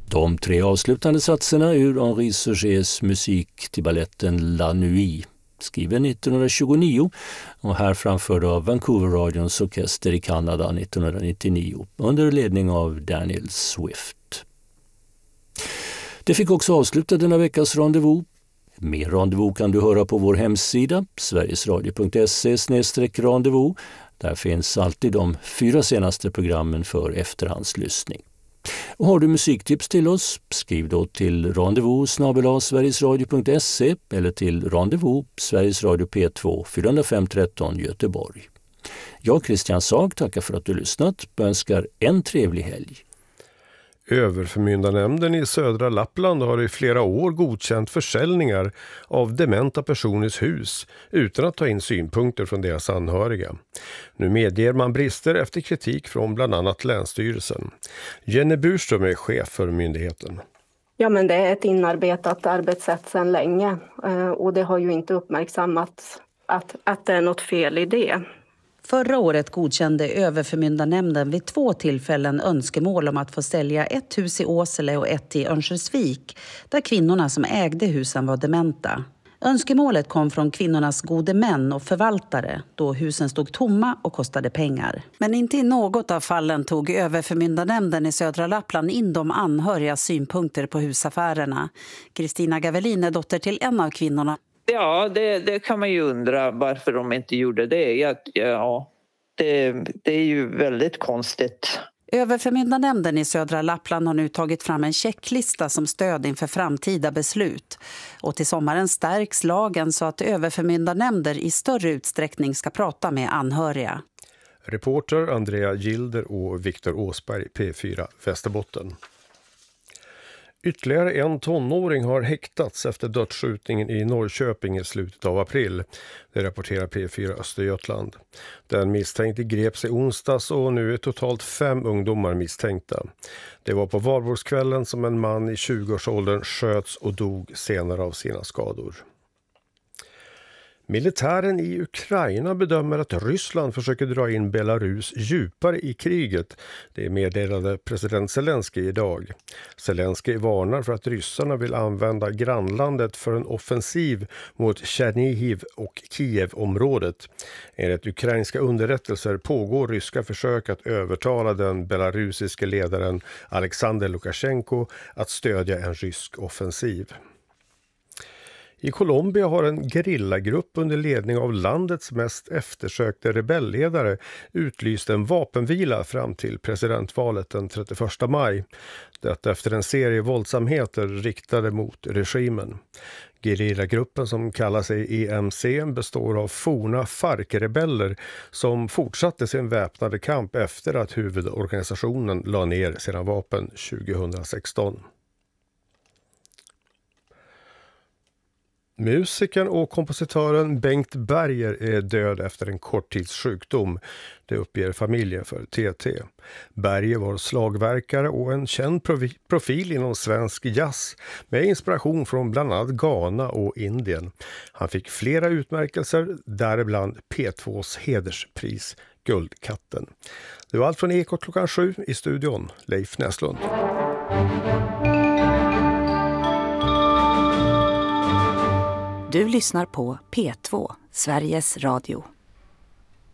De 3 avslutande satserna ur Henri Saugés musik till balletten La Nuit, skriven 1929 och här framförd av Vancouver-radions orkester i Kanada 1999 under ledning av Daniel Swift. Det fick också avsluta denna veckas rendezvous. Mer rendezvous kan du höra på vår hemsida sverigesradio.se/rendezvous. Där finns alltid de 4 senaste programmen för efterhandslyssning. Och har du musiktips till oss, skriv då till rendezvous@sverigesradio.se eller till rendezvous Sveriges Radio P2 40513 Göteborg. Jag, Christian Sag, tackar för att du lyssnat och önskar en trevlig helg. Överförmyndarnämnden i södra Lappland har i flera år godkänt försäljningar av dementa personers hus utan att ta in synpunkter från deras anhöriga. Nu medger man brister efter kritik från bland annat Länsstyrelsen. Jenny Burström är chef för myndigheten. Ja, men det är ett inarbetat arbetssätt sedan länge och det har ju inte uppmärksammats att det är något fel i det. Förra året godkände överförmyndarnämnden vid 2 tillfällen önskemål om att få sälja ett hus i Åsele och ett i Örnsköldsvik, där kvinnorna som ägde husen var dementa. Önskemålet kom från kvinnornas gode män och förvaltare, då husen stod tomma och kostade pengar. Men inte i något av fallen tog överförmyndarnämnden i södra Lappland in de anhörigas synpunkter på husaffärerna. Kristina Gavelin är dotter till en av kvinnorna. Ja, det kan man ju undra varför de inte gjorde det. Det är ju väldigt konstigt. Överförmyndarnämnden i södra Lappland har nu tagit fram en checklista som stöd inför framtida beslut. Och till sommaren stärks lagen så att överförmyndarnämnder i större utsträckning ska prata med anhöriga. Reporter Andrea Gilder och Viktor Åsberg, P4 Västerbotten. Ytterligare en tonåring har häktats efter dödsskjutningen i Norrköping i slutet av april. Det rapporterar P4 Östergötland. Den misstänkte greps i onsdags och nu är totalt 5 ungdomar misstänkta. Det var på valborgskvällen som en man i 20-årsåldern sköts och dog senare av sina skador. Militären i Ukraina bedömer att Ryssland försöker dra in Belarus djupare i kriget. Det meddelade president Zelensky idag. Zelensky varnar för att ryssarna vill använda grannlandet för en offensiv mot Chernihiv och Kiev-området. Enligt ukrainska underrättelser pågår ryska försök att övertala den belarusiske ledaren Alexander Lukasjenko att stödja en rysk offensiv. I Colombia har en gerillagrupp under ledning av landets mest eftersökte rebellledare utlyst en vapenvila fram till presidentvalet den 31 maj. Detta efter en serie våldsamheter riktade mot regimen. Gerillagruppen som kallar sig EMC består av forna FARC-rebeller som fortsatte sin väpnade kamp efter att huvudorganisationen la ner sina vapen 2016. Musikern och kompositören Bengt Berger är död efter en korttidssjukdom. Det uppger familjen för TT. Berger var slagverkare och en känd profil inom svensk jazz med inspiration från bland annat Ghana och Indien. Han fick flera utmärkelser, däribland P2s hederspris Guldkatten. Det var allt från Ekot klockan 7 i studion. Leif Näslund. Du lyssnar på P2, Sveriges Radio.